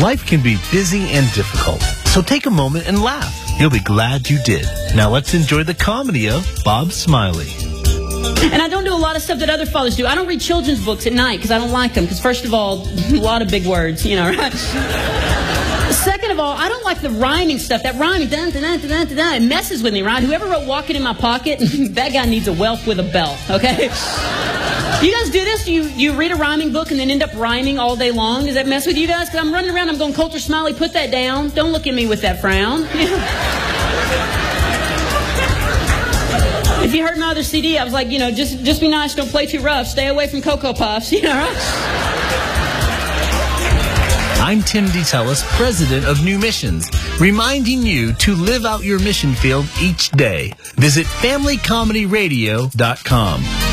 Life can be busy and difficult, so take a moment and laugh. You'll be glad you did. Now let's enjoy the comedy of Bob Smiley. And I don't do a lot of stuff that other fathers do. I don't read children's books at night because I don't like them. Because first of all, a lot of big words, right? Second of all, I don't like the rhyming stuff. That rhyming, dun, dun, dun, dun, dun, dun, it messes with me, right? Whoever wrote Walking in My Pocket, that guy needs a whelp with a belt, okay? You guys do this? You read a rhyming book and then end up rhyming all day long? Does that mess with you guys? Because I'm running around, I'm going, Coulter Smiley, put that down. Don't look at me with that frown. If you heard my other CD, I was like, just be nice, don't play too rough, stay away from Cocoa Puffs, right? I'm Tim DeTellis, president of New Missions, reminding you to live out your mission field each day. Visit FamilyComedyRadio.com.